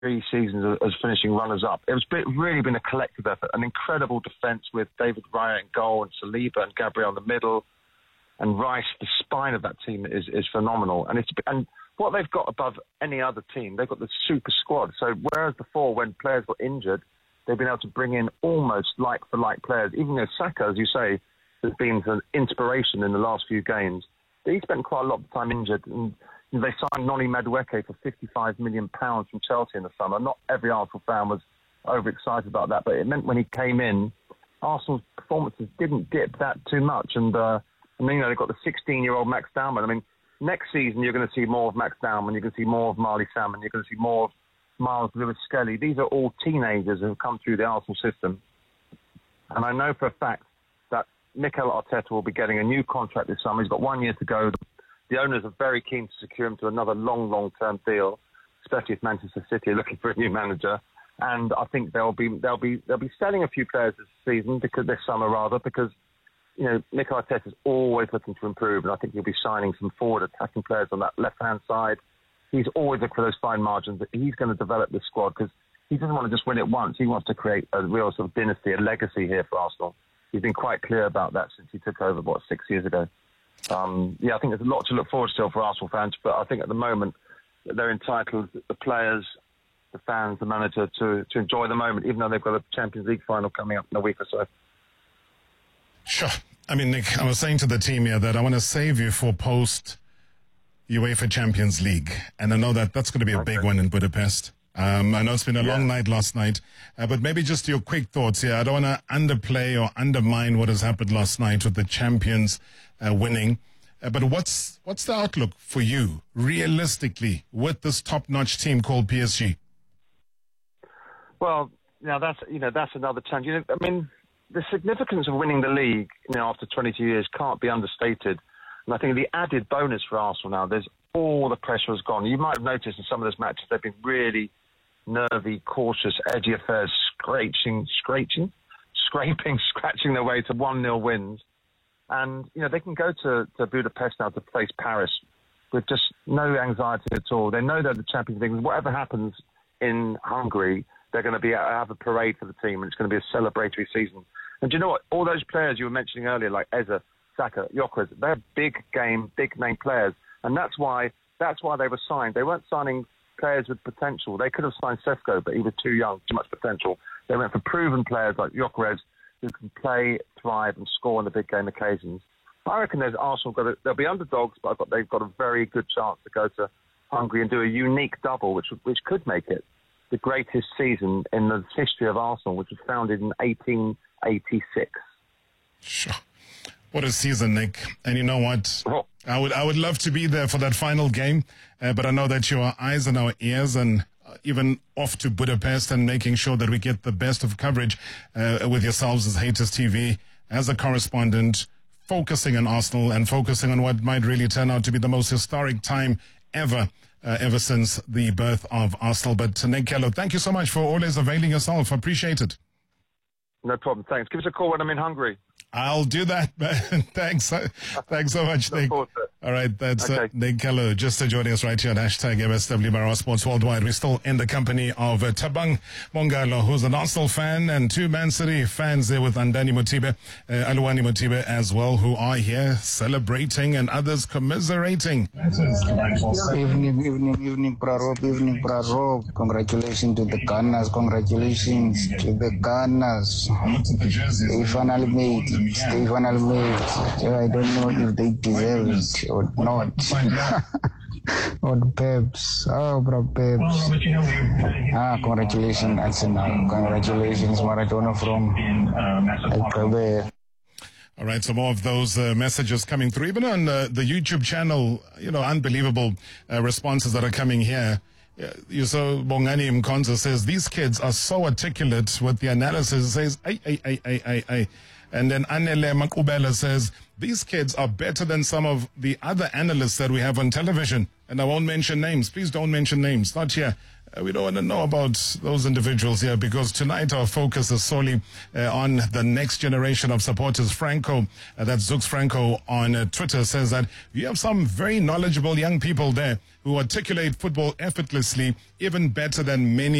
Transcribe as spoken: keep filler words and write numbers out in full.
three seasons as finishing runners-up. It's been, really been a collective effort, an incredible defence with David Raya in goal and Saliba and Gabriel in the middle, and Rice. The spine of that team is, is phenomenal. And it's and what they've got above any other team, they've got the super squad. So whereas before, when players got injured, they've been able to bring in almost like-for-like players. Even though Saka, as you say, has been an inspiration in the last few games, he spent quite a lot of time injured. And they signed Noni Madueke for fifty-five million pounds from Chelsea in the summer. Not every Arsenal fan was overexcited about that, but it meant when he came in, Arsenal's performances didn't dip that too much. And, uh, I mean, you know, they've got the sixteen-year-old Max Dowman. I mean, next season you're going to see more of Max Dowman, you're going to see more of Marley Salmon, you're going to see more of Miles Lewis-Skelly. These are all teenagers who have come through the Arsenal system. And I know for a fact that Mikel Arteta will be getting a new contract this summer. He's got one year to go. The owners are very keen to secure him to another long, long-term deal, especially if Manchester City are looking for a new manager. And I think they'll be they'll be they'll be selling a few players this season because this summer rather because you know Mikel Arteta is always looking to improve, and I think he'll be signing some forward attacking players on that left-hand side. He's always looking for those fine margins. But he's going to develop this squad because he doesn't want to just win it once. He wants to create a real sort of dynasty, a legacy here for Arsenal. He's been quite clear about that since he took over, what, six years ago. Um, yeah, I think there's a lot to look forward to still for Arsenal fans, but I think at the moment they're entitled, the players, the fans, the manager, to, to enjoy the moment, even though they've got a Champions League final coming up in a week or so. Sure. I mean, Nick, I was saying to the team here that I want to save you for post-UEFA Champions League, and I know that that's going to be a okay. big one in Budapest. Um, I know it's been a yeah. long night last night, uh, but maybe just your quick thoughts here. I don't want to underplay or undermine what has happened last night with the champions uh, winning, uh, but what's what's the outlook for you, realistically, with this top-notch team called P S G? Well, now that's you know that's another challenge. You know, I mean, the significance of winning the league, you know, after twenty-two years can't be understated. And I think the added bonus for Arsenal now, there's all the pressure has gone. You might have noticed in some of those matches they've been really nervy, cautious, edgy affairs, scratching, scratching, scraping, scratching their way to one nil wins. And, you know, they can go to, to Budapest now to face Paris with just no anxiety at all. They know they're the Champions League. Whatever happens in Hungary, they're going to be have a parade for the team, and it's going to be a celebratory season. And do you know what? All those players you were mentioning earlier, like Eze, Saka, Gyökeres, they're big game, big name players. And that's why that's why they were signed. They weren't signing players with potential. They could have signed Sefko, but he was too young, too much potential. They went for proven players like Gyökeres who can play, thrive, and score on the big game occasions. I reckon there's Arsenal got a, they'll be underdogs, but I got, they've got a very good chance to go to Hungary and do a unique double, which which could make it the greatest season in the history of Arsenal, which was founded in eighteen eighty-six. Sure. What a season, Nick. And you know what? Oh. I would I would love to be there for that final game, uh, but I know that your eyes and our ears and uh, even off to Budapest and making sure that we get the best of coverage uh, with yourselves as Haters T V, as a correspondent, focusing on Arsenal and focusing on what might really turn out to be the most historic time ever, uh, ever since the birth of Arsenal. But uh, Nick Kello, thank you so much for always availing yourself. I appreciate it. No problem. Thanks. Give us a call when I'm in Hungary. I'll do that. Thanks. Thanks so much, Nick. All right, that's okay. uh, Nick Kello just uh, joining us right here on hashtag M S W Baro Sports Worldwide. We're still in the company of uh, Thabang Mongalo, who's an Arsenal fan, and two Man City fans there with Andani Motibe, uh, Aluwani Motibe as well, who are here celebrating and others commiserating. Evening, evening, evening, Prarob, evening, Prarob. Congratulations to the Gunners, congratulations to the Gunners. They finally made it. They finally made it. I don't know if they deserve it or not. Or Peps. Oh, bro, Peps. Ah, congratulations, Arsenal. Congratulations, Maradona from Ecuador. All right, so more of those uh, messages coming through. Even on uh, the YouTube channel, you know, unbelievable uh, responses that are coming here. You saw Bongani Mkonzo says, these kids are so articulate with the analysis. It says, ay, ay, ay, ay, ay, ay. And then Anele Makubela says, these kids are better than some of the other analysts that we have on television. And I won't mention names. Please don't mention names. Not here. Uh, we don't want to know about those individuals here because tonight our focus is solely uh, on the next generation of supporters. Franco, uh, that's Zux Franco on uh, Twitter, says that you have some very knowledgeable young people there who articulate football effortlessly, even better than many